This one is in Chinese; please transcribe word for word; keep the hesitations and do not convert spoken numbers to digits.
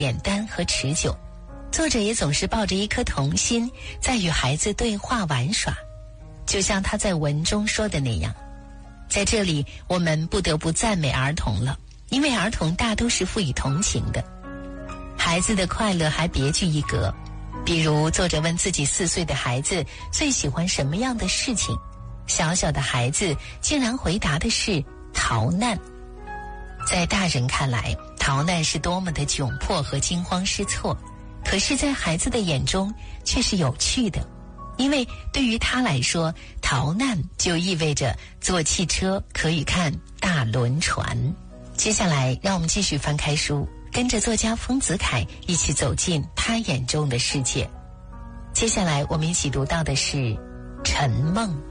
简单和持久。作者也总是抱着一颗童心，在与孩子对话玩耍，就像他在文中说的那样。在这里，我们不得不赞美儿童了，因为儿童大都是富于同情的。孩子的快乐还别具一格，比如作者问自己四岁的孩子最喜欢什么样的事情，小小的孩子竟然回答的是逃难。在大人看来，逃难是多么的窘迫和惊慌失措，可是在孩子的眼中却是有趣的，因为对于他来说，逃难就意味着坐汽车可以看大轮船。接下来让我们继续翻开书，跟着作家丰子恺一起走进他眼中的世界。接下来我们一起读到的是《沉梦》。